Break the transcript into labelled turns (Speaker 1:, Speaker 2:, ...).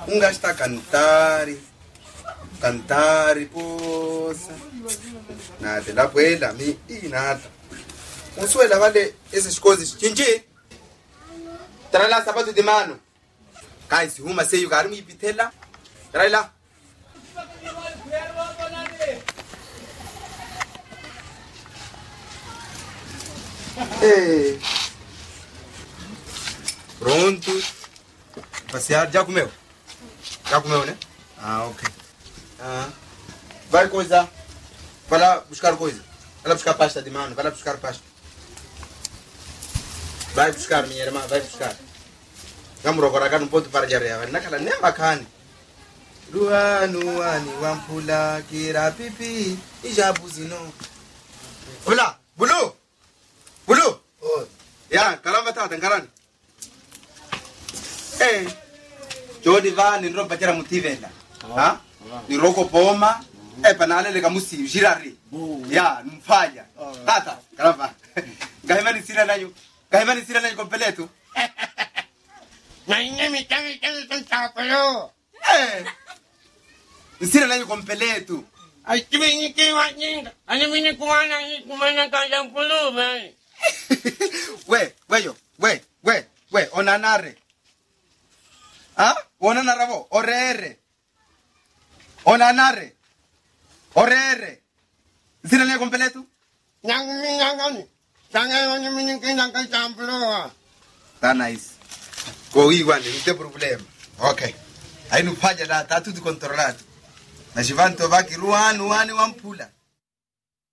Speaker 1: Ungasta cantare. Cantare posa. Nada, la abuela, mi nada. Unsuela vale esas coisas. Chinchi. Trae la zapato de mano. Kai si huma sei garmi pitela. Trae la. Pronto. Passear, já comeu? Já comeu, né? Ah, ok. Vai coisa. Vai lá buscar coisa. Vai lá buscar pasta de mano, vai lá buscar pasta. Vai buscar, minha irmã, vai buscar. Vamos agora cá no ponto para de areia. Naquela nem bacana. Ruani, wampula, kira pipi, e já buzinou. Olá, Bulu! Bulu! Ya, kalamba tata, ngarani. Jodi va ni roba kera mutivela. Ha? Ni roko poma. Panale le kamusi jirari. Ya, mfanya. Tata, kalamba. Gahimani sira nayo. Gahimani sira nayo completo.
Speaker 2: Nainemi kami tapalo.
Speaker 1: Sira nayo completo.
Speaker 2: Ay kibini kiwanya. Ano mini kumana kayang pulo, man.
Speaker 1: We, onanare. ¿Ah? Onanara vo, orere. Onanare. Orere. ¿Sira nayo completo?
Speaker 2: Nang Sanga ano mini kayang pulo.
Speaker 1: Tá nice. Com igual, não tem problema. Ok. Aí no palha lá, tá tudo controlado. Mas Ivan Tovaki, Ruan, Wampula.